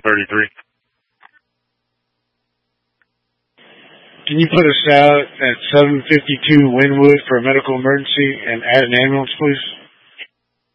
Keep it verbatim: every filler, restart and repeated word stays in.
thirty-three. Can you put us out at seven fifty-two Wynwood for a medical emergency and add an ambulance, please?